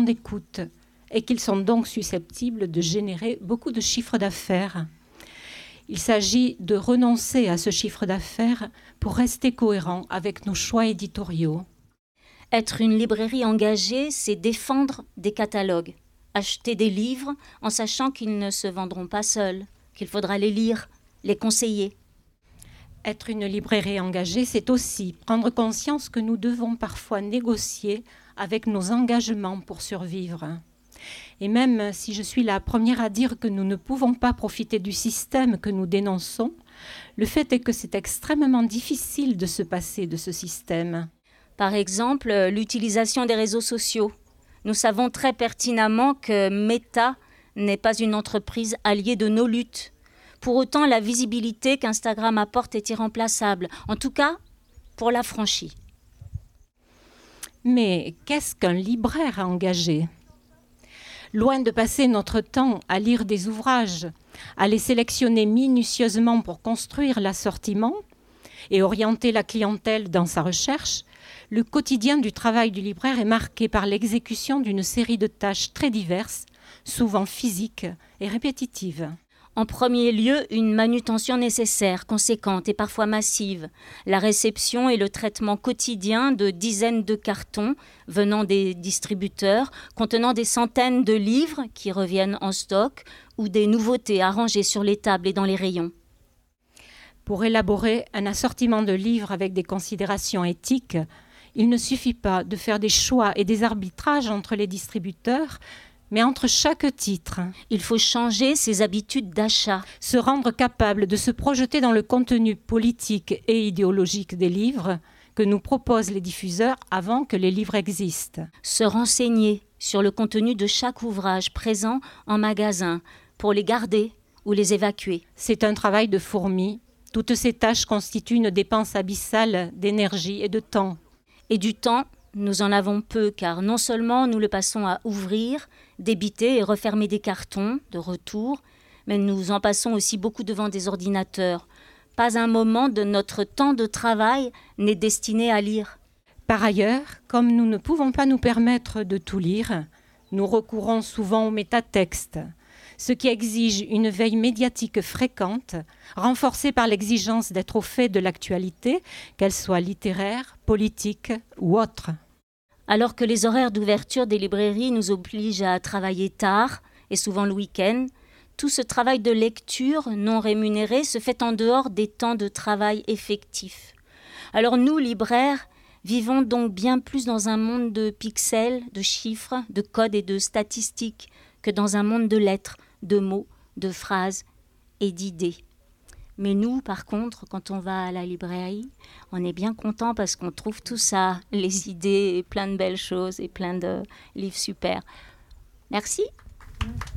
d'écoute et qu'ils sont donc susceptibles de générer beaucoup de chiffre d'affaires. Il s'agit de renoncer à ce chiffre d'affaires pour rester cohérent avec nos choix éditoriaux. Être une librairie engagée, c'est défendre des catalogues, acheter des livres en sachant qu'ils ne se vendront pas seuls, qu'il faudra les lire, les conseiller. Être une librairie engagée, c'est aussi prendre conscience que nous devons parfois négocier avec nos engagements pour survivre. Et même si je suis la première à dire que nous ne pouvons pas profiter du système que nous dénonçons, le fait est que c'est extrêmement difficile de se passer de ce système. Par exemple, l'utilisation des réseaux sociaux. Nous savons très pertinemment que Meta n'est pas une entreprise alliée de nos luttes. Pour autant, la visibilité qu'Instagram apporte est irremplaçable, en tout cas pour l'affranchi. Mais qu'est-ce qu'un libraire engagé ? Loin de passer notre temps à lire des ouvrages, à les sélectionner minutieusement pour construire l'assortiment et orienter la clientèle dans sa recherche, le quotidien du travail du libraire est marqué par l'exécution d'une série de tâches très diverses, souvent physiques et répétitives. En premier lieu, une manutention nécessaire, conséquente et parfois massive. La réception et le traitement quotidien de dizaines de cartons venant des distributeurs, contenant des centaines de livres qui reviennent en stock ou des nouveautés arrangées sur les tables et dans les rayons. Pour élaborer un assortiment de livres avec des considérations éthiques, il ne suffit pas de faire des choix et des arbitrages entre les distributeurs, mais entre chaque titre. Il faut changer ses habitudes d'achat. Se rendre capable de se projeter dans le contenu politique et idéologique des livres que nous proposent les diffuseurs avant que les livres existent. Se renseigner sur le contenu de chaque ouvrage présent en magasin pour les garder ou les évacuer. C'est un travail de fourmi. Toutes ces tâches constituent une dépense abyssale d'énergie et de temps. Et du temps, nous en avons peu, car non seulement nous le passons à ouvrir, débiter et refermer des cartons de retour, mais nous en passons aussi beaucoup devant des ordinateurs. Pas un moment de notre temps de travail n'est destiné à lire. Par ailleurs, comme nous ne pouvons pas nous permettre de tout lire, nous recourons souvent au métatexte, ce qui exige une veille médiatique fréquente, renforcée par l'exigence d'être au fait de l'actualité, qu'elle soit littéraire, politique ou autre. Alors que les horaires d'ouverture des librairies nous obligent à travailler tard, et souvent le week-end, tout ce travail de lecture non rémunéré se fait en dehors des temps de travail effectifs. Alors nous, libraires, vivons donc bien plus dans un monde de pixels, de chiffres, de codes et de statistiques que dans un monde de lettres, de mots, de phrases et d'idées. Mais nous, par contre, quand on va à la librairie, on est bien content parce qu'on trouve tout ça, les idées, et plein de belles choses et plein de livres super. Merci.